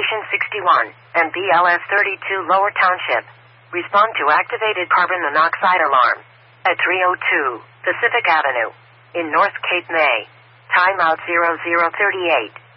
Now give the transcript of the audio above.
Station 61, and BLS 32 Lower Township. Respond to activated carbon monoxide alarm at 302 Pacific Avenue in North Cape May. Timeout 0038.